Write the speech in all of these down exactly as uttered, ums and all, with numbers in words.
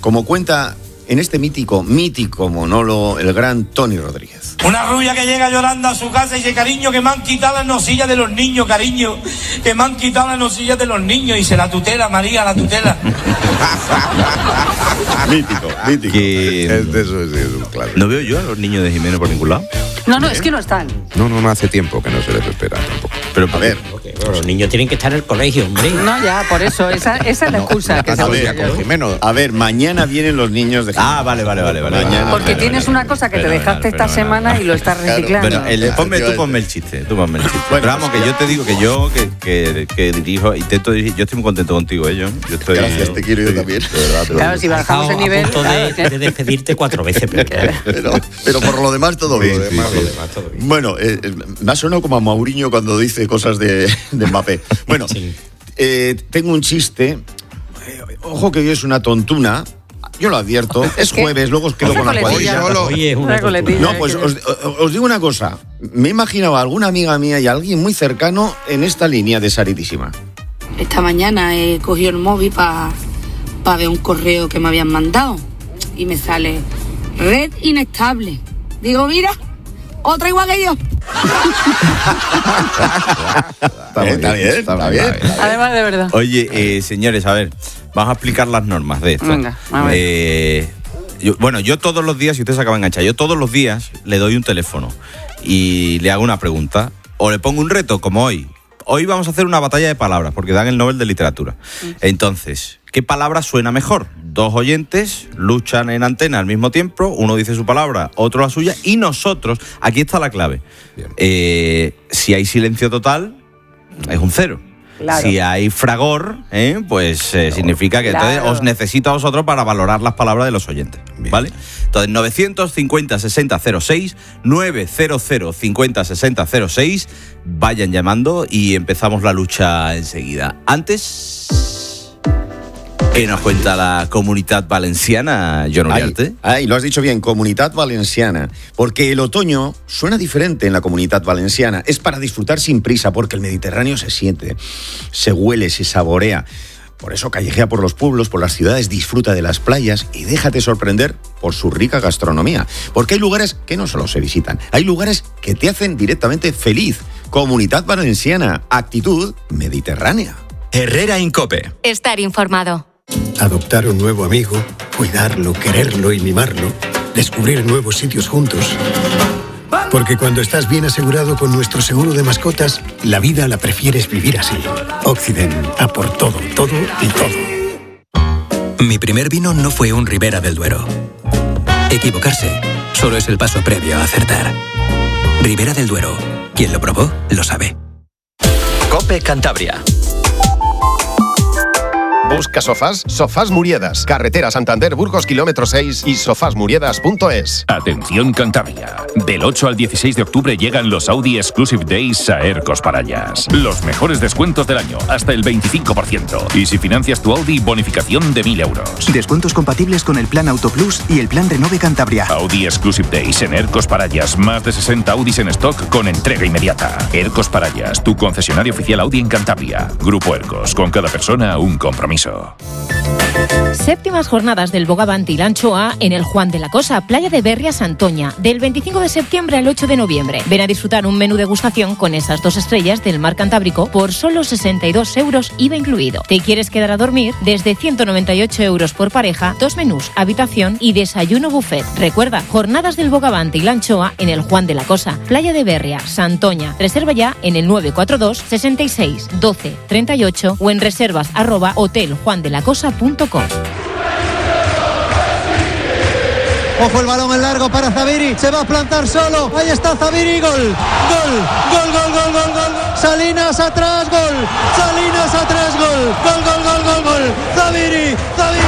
como cuenta en este mítico, mítico monólogo el gran Tony Rodríguez. Una rubia que llega llorando a su casa y dice, cariño, que me han quitado las nosillas de los niños, cariño, que me han quitado las nosillas de los niños. Y dice, la tutela, María, la tutela. Mítico, mítico. Que... Eso, eso, eso, eso, claro. ¿No veo yo a los niños de Jimeno por ningún lado? No, no, es que no están. No, no, no hace tiempo que no se les espera tampoco. Pero, A ver, Bueno, los niños tienen que estar en el colegio, hombre. No, ya, por eso, esa, esa es la excusa. que a se ver, usa. Jimeno. a ver, mañana vienen los niños de Ah, vale, vale, vale, vale. Mañana. Porque vale, tienes vale, una vale. cosa que te Fenomenal, dejaste esta fenomenal. semana y lo estás reciclando. Bueno, el, ponme, tú ponme el chiste, tú ponme el chiste. Bueno, Pero vamos, que yo te digo que yo que, que, que dirijo, intento dirigir, yo estoy muy contento contigo, ¿eh, John? Yo estoy, Gracias, te quiero yo también. De verdad, te lo Claro, digo. si bajamos el A nivel. punto de, claro, de despedirte cuatro veces, pero Pero, pero por lo demás todo Sí, bien. sí, Por lo sí. demás, todo bien. Bueno, eh, eh, me ha sonado como a Mourinho cuando dice cosas de, de Mbappé. Bueno, Sí. eh, tengo un chiste. Eh, ojo que hoy es una tontuna. Yo lo advierto. Es que- jueves, luego os quedo Una con la coletilla. cuadrilla. Hoy solo. Oye, es una Una coletilla. tortura. No, pues os, os digo una cosa. Me he imaginado a alguna amiga mía y a alguien muy cercano en esta línea de Saritísima. Esta mañana he cogido el móvil para pa ver un correo que me habían mandado y me sale red inestable. Digo, mira, otra igual que yo. Está Eh, está bien, está bien. Además, de verdad. Oye, eh, señores, a ver, vamos a explicar las normas de esto. Venga, a ver. Eh, yo- bueno, yo todos los días, si usted se acaba de enganchar, yo todos los días le doy un teléfono y le hago una pregunta o le pongo un reto, como hoy. Hoy vamos a hacer una batalla de palabras, porque dan el Nobel de Literatura. Entonces, ¿qué palabra suena mejor? Dos oyentes luchan en antena al mismo tiempo, uno dice su palabra, otro la suya, y nosotros, aquí está la clave. Eh, si hay silencio total, es un cero. Claro. Si hay fragor, ¿eh? pues eh, significa que Claro. entonces os necesito a vosotros para valorar las palabras de los oyentes, ¿vale? Entonces, novecientos cincuenta sesenta cero seis, novecientos cincuenta sesenta cero seis, vayan llamando y empezamos la lucha enseguida. Antes, ¿qué nos cuenta la Comunitat Valenciana, John Ay, Uriarte? ay, lo has dicho bien, Comunitat Valenciana. Porque el otoño suena diferente en la Comunitat Valenciana. Es para disfrutar sin prisa, porque el Mediterráneo se siente, se huele, se saborea. Por eso callejea por los pueblos, por las ciudades, disfruta de las playas y déjate sorprender por su rica gastronomía. Porque hay lugares que no solo se visitan, hay lugares que te hacen directamente feliz. Comunitat Valenciana, actitud mediterránea. Herrera Incope. Estar informado. Adoptar un nuevo amigo, cuidarlo, quererlo y mimarlo, descubrir nuevos sitios juntos. Porque cuando estás bien asegurado con nuestro seguro de mascotas, la vida la prefieres vivir así. Occident, a por todo, todo y todo. Mi primer vino no fue un Ribera del Duero. Equivocarse solo es el paso previo a acertar. Ribera del Duero. Quien lo probó, lo sabe. Cope Cantabria. Busca sofás, Sofás Muriedas, carretera Santander Burgos kilómetro seis y sofás muriedas punto es. Atención Cantabria. Del ocho al dieciséis de octubre llegan los Audi Exclusive Days a Ercos Parallas. Los mejores descuentos del año, hasta el veinticinco por ciento. Y si financias tu Audi, bonificación de mil euros. Descuentos compatibles con el plan Auto Plus y el plan Renove Cantabria. Audi Exclusive Days en Ercos Parallas. Más de sesenta Audis en stock con entrega inmediata. Ercos Parallas, tu concesionario oficial Audi en Cantabria. Grupo Ercos, con cada persona un compromiso. Séptimas jornadas del Bogavante y la Anchoa en el Juan de la Cosa, Playa de Berria, Santoña, del veinticinco de septiembre al ocho de noviembre. Ven a disfrutar un menú degustación con esas dos estrellas del mar Cantábrico por solo sesenta y dos euros I V A incluido. ¿Te quieres quedar a dormir? Desde ciento noventa y ocho euros por pareja, dos menús, habitación y desayuno buffet. Recuerda, jornadas del Bogavante y la Anchoa en el Juan de la Cosa, Playa de Berria, Santoña. Reserva ya en el nueve cuatro dos, sesenta y seis, doce, treinta y ocho o en reservas arroba hotel juan de la cosa punto com. Ojo el balón en largo para Zaviri, se va a plantar solo, ahí está Zaviri, gol, gol, gol, gol, gol, gol, gol, Salinas atrás, gol, Salinas atrás, gol, gol, gol, gol, gol, gol, Zaviri, Zaviri.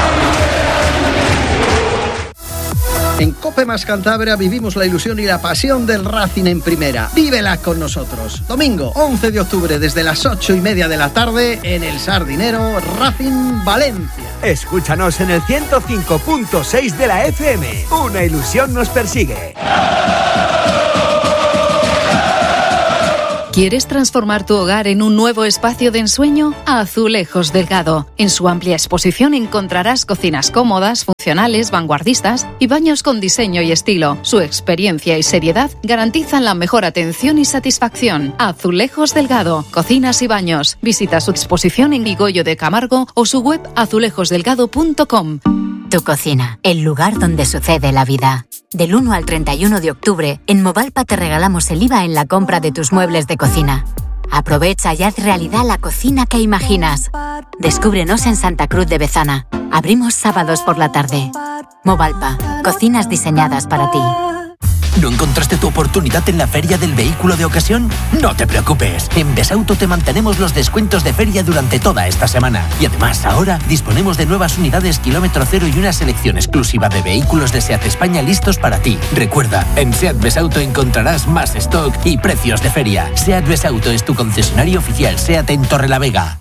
En Cope Más Cantabria vivimos la ilusión y la pasión del Racing en primera. Vívela con nosotros. Domingo once de octubre desde las ocho y media de la tarde en el Sardinero, Racing Valencia. Escúchanos en el ciento cinco punto seis de la F M. Una ilusión nos persigue. ¿Quieres transformar tu hogar en un nuevo espacio de ensueño? Azulejos Delgado. En su amplia exposición encontrarás cocinas cómodas, funcionales, vanguardistas y baños con diseño y estilo. Su experiencia y seriedad garantizan la mejor atención y satisfacción. Azulejos Delgado. Cocinas y baños. Visita su exposición en Vigoyo de Camargo o su web azulejos delgado punto com. Tu cocina, el lugar donde sucede la vida. Del uno al treinta y uno de octubre, en Movalpa te regalamos el I V A en la compra de tus muebles de cocina. Aprovecha y haz realidad la cocina que imaginas. Descúbrenos en Santa Cruz de Bezana. Abrimos sábados por la tarde. Movalpa, cocinas diseñadas para ti. ¿No encontraste tu oportunidad en la feria del vehículo de ocasión? No te preocupes. En Besauto te mantenemos los descuentos de feria durante toda esta semana. Y además, ahora disponemos de nuevas unidades kilómetro cero y una selección exclusiva de vehículos de SEAT España listos para ti. Recuerda, en SEAT Besauto encontrarás más stock y precios de feria. SEAT Besauto es tu concesionario oficial SEAT en Torrelavega.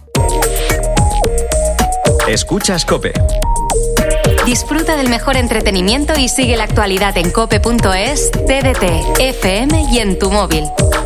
Escuchas COPE. Disfruta del mejor entretenimiento y sigue la actualidad en cope punto es, T D T, F M y en tu móvil.